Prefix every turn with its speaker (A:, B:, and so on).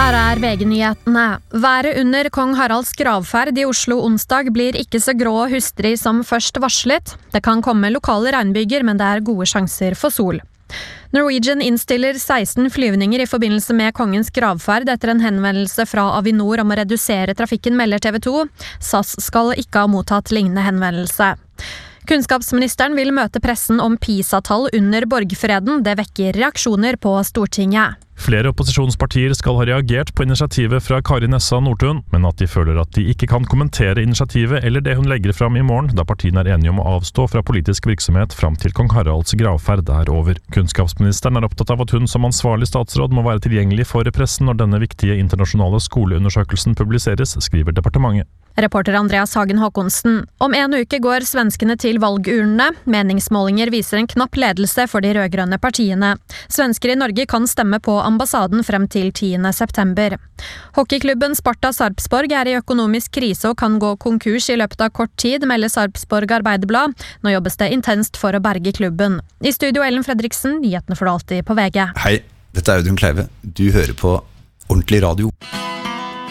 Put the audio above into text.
A: Her VG-nyhetene. Været under Kong Haralds gravferd I Oslo onsdag blir ikke så grå og hustrig som først varslet. Det kan komme lokale regnbyger, men det gode sjanser for sol. Norwegian innstiller 16 flyvninger I forbindelse med kongens gravferd etter en henvendelse fra Avinor om å redusere trafikken, melder TV 2. SAS skal ikke ha mottatt lignende henvendelse. Kunnskapsministeren vil møte pressen om PISA-tall under borgfreden. Det vekker reaksjoner på Stortinget.
B: Flere opposisjonspartier skal ha reagert på initiativet fra Kari Nessa Nordtun, men at de føler at de ikke kan kommentere initiativet eller det hun legger fram I morgen, da partiene enige om å avstå fra politisk virksomhet fram til kong Haralds gravferd over. Kunnskapsministeren opptatt av at hun som ansvarlig statsråd må være tilgjengelig for pressen når denne viktige internasjonale skoleundersøkelsen publiseres, skriver departementet.
A: Reporter Andreas Hagen Håkonsen. Om en uke går svenskene til valgurnene. Meningsmålinger viser en knapp ledelse for de rødgrønne partiene. Svensker I Norge kan stemme på ambassaden frem til 10. september. Hockeyklubben Sparta Sarpsborg I økonomisk krise og kan gå konkurs I løpet av kort tid, melder Sarpsborg Arbeiderblad. Nå jobbes det intenst for å berge klubben. I studio Ellen Fredriksen, nyhetene for alltid på VG.
C: Hei, dette Audun Kleive. Du hører på Ordentlig Radio.